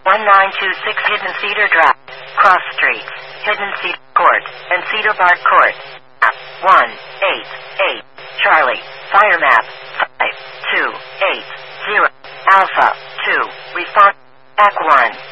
1926 Hidden Cedar Drive, Cross Streets, Hidden Cedar Court, and Cedar Park Court. 188 Charlie, Fire Map 5280 Alpha 2 Response Back 1